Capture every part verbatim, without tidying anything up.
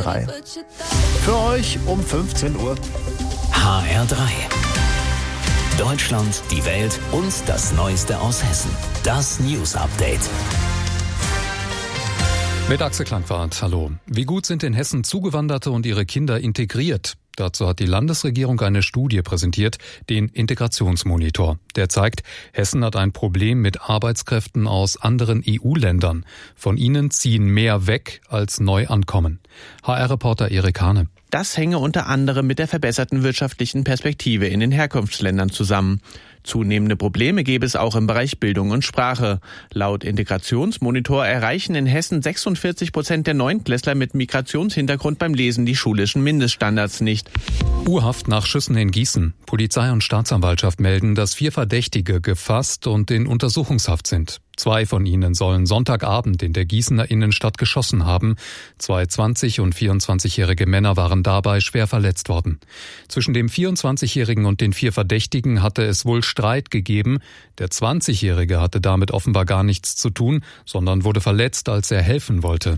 drei. Für euch um fünfzehn Uhr. H R drei. Deutschland, die Welt und das Neueste aus Hessen. Das News Update. Mit Axel Klangwart, hallo. Wie gut sind in Hessen Zugewanderte und ihre Kinder integriert? Dazu hat die Landesregierung eine Studie präsentiert, den Integrationsmonitor. Der zeigt, Hessen hat ein Problem mit Arbeitskräften aus anderen E U-Ländern. Von ihnen ziehen mehr weg, als neu ankommen. H R-Reporter Erik Hane. Das hänge unter anderem mit der verbesserten wirtschaftlichen Perspektive in den Herkunftsländern zusammen. Zunehmende Probleme gäbe es auch im Bereich Bildung und Sprache. Laut Integrationsmonitor erreichen in Hessen sechsundvierzig Prozent der Neunklässler mit Migrationshintergrund beim Lesen die schulischen Mindeststandards nicht. U-Haft nach Schüssen in Gießen. Polizei und Staatsanwaltschaft melden, dass vier Verdächtige gefasst und in Untersuchungshaft sind. Zwei von ihnen sollen Sonntagabend in der Gießener Innenstadt geschossen haben. Zwei zwanzig- und vierundzwanzigjährige Männer waren dabei schwer verletzt worden. Zwischen dem vierundzwanzigjährigen und den vier Verdächtigen hatte es wohl Streit gegeben. Der zwanzigjährige hatte damit offenbar gar nichts zu tun, sondern wurde verletzt, als er helfen wollte.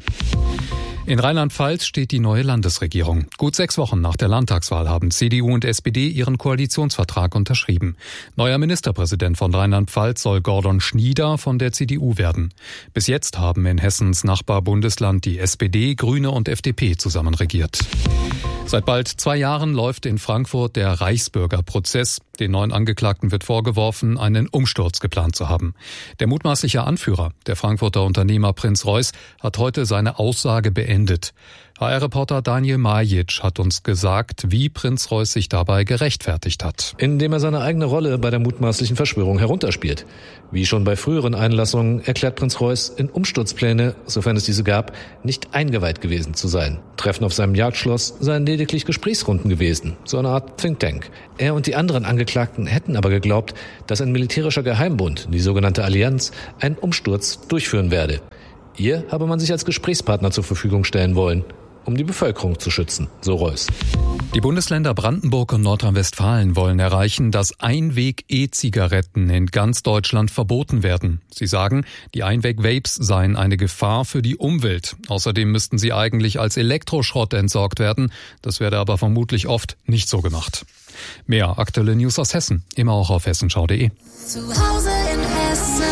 In Rheinland-Pfalz steht die neue Landesregierung. Gut sechs Wochen nach der Landtagswahl haben C D U und S P D ihren Koalitionsvertrag unterschrieben. Neuer Ministerpräsident von Rheinland-Pfalz soll Gordon Schnieder von der C D U werden. Bis jetzt haben in Hessens Nachbarbundesland die S P D, Grüne und F D P zusammen regiert. Seit bald zwei Jahren läuft in Frankfurt der Reichsbürgerprozess. Den neuen Angeklagten wird vorgeworfen, einen Umsturz geplant zu haben. Der mutmaßliche Anführer, der Frankfurter Unternehmer Prinz Reuß, hat heute seine Aussage beendet. H R-Reporter Daniel Majic hat uns gesagt, wie Prinz Reuß sich dabei gerechtfertigt hat. Indem er seine eigene Rolle bei der mutmaßlichen Verschwörung herunterspielt. Wie schon bei früheren Einlassungen erklärt Prinz Reuß, in Umsturzpläne, sofern es diese gab, nicht eingeweiht gewesen zu sein. Treffen auf seinem Jagdschloss seien lediglich Gesprächsrunden gewesen, so eine Art Think Tank. Er und die anderen Angeklagten hätten aber geglaubt, dass ein militärischer Geheimbund, die sogenannte Allianz, einen Umsturz durchführen werde. Ihr habe man sich als Gesprächspartner zur Verfügung stellen wollen, um die Bevölkerung zu schützen, so Reuß. Die Bundesländer Brandenburg und Nordrhein-Westfalen wollen erreichen, dass Einweg-E-Zigaretten in ganz Deutschland verboten werden. Sie sagen, die Einweg-Vapes seien eine Gefahr für die Umwelt. Außerdem müssten sie eigentlich als Elektroschrott entsorgt werden. Das werde aber vermutlich oft nicht so gemacht. Mehr aktuelle News aus Hessen, immer auch auf hessenschau punkt de. Zu Hause in Hessen.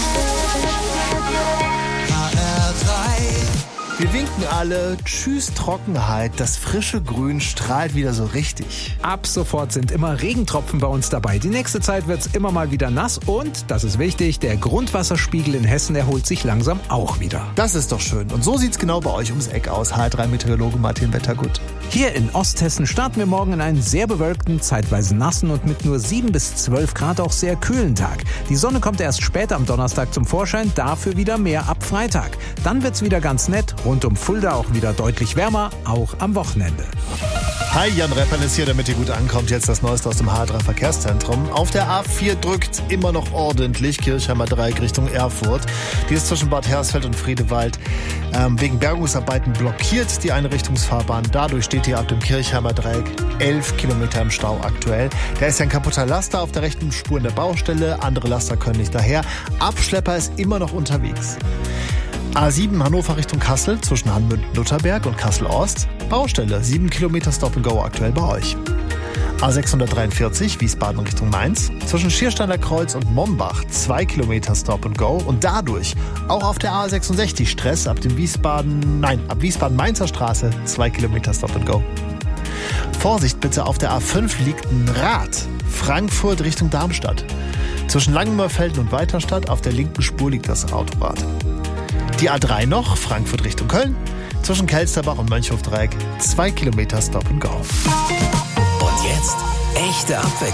Wir winken alle, tschüss Trockenheit, das frische Grün strahlt wieder so richtig. Ab sofort sind immer Regentropfen bei uns dabei. Die nächste Zeit wird's immer mal wieder nass und, das ist wichtig, der Grundwasserspiegel in Hessen erholt sich langsam auch wieder. Das ist doch schön. Und so sieht's genau bei euch ums Eck aus, H R drei Meteorologe Martin Wettergut. Hier in Osthessen starten wir morgen in einen sehr bewölkten, zeitweise nassen und mit nur sieben bis zwölf Grad auch sehr kühlen Tag. Die Sonne kommt erst später am Donnerstag zum Vorschein, dafür wieder mehr ab Freitag. Dann wird's wieder ganz nett. Rund um Fulda auch wieder deutlich wärmer, auch am Wochenende. Hi, Jan Reppern ist hier, damit ihr gut ankommt. Jetzt das Neueste aus dem H R drei Verkehrszentrum. Auf der A vier drückt immer noch ordentlich Kirchheimer Dreieck Richtung Erfurt. Die ist zwischen Bad Hersfeld und Friedewald ähm, wegen Bergungsarbeiten blockiert, die Einrichtungsfahrbahn. Dadurch steht hier ab dem Kirchheimer Dreieck elf Kilometer im Stau aktuell. Da ist ein kaputter Laster auf der rechten Spur in der Baustelle. Andere Laster können nicht daher. Abschlepper ist immer noch unterwegs. A sieben Hannover Richtung Kassel zwischen Hanmünden-Lutherberg und Kassel-Ost. Baustelle, sieben Kilometer Stop and Go aktuell bei euch. A sechshundertdreiundvierzig Wiesbaden Richtung Mainz. Zwischen Schiersteiner Kreuz und Mombach zwei Kilometer Stop and Go. Und dadurch auch auf der A sechsundsechzig Stress ab dem Wiesbaden, nein, ab Wiesbaden-Mainzer Straße zwei Kilometer Stop and Go. Vorsicht bitte, auf der A fünf liegt ein Rad. Frankfurt Richtung Darmstadt. Zwischen Langenmörfelden und Weiterstadt auf der linken Spur liegt das Autorad. Die A drei noch, Frankfurt Richtung Köln, zwischen Kelsterbach und Mönchhofdreieck, zwei Kilometer Stop and Go. Und jetzt echte Abwechslung.